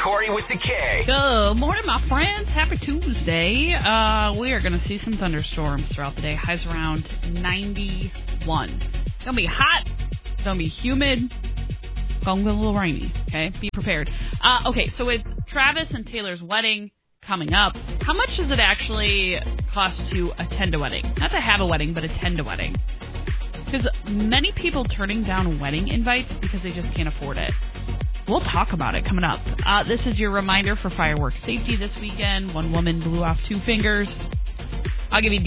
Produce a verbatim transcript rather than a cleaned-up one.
Corey with the K. Good morning, my friends. Happy Tuesday. Uh, we are going to see some thunderstorms throughout the day. Highs around ninety-one. It's going to be hot. It's going to be humid. It's going to be a little rainy. Okay, be prepared. Uh, okay, so with Travis and Taylor's wedding coming up, how much does it actually cost to attend a wedding? Not to have a wedding, but attend a wedding. Because many people turning down wedding invites because they just can't afford it. We'll talk about it coming up. Uh, this is your reminder for fireworks safety this weekend. One woman blew off two fingers. I'll give you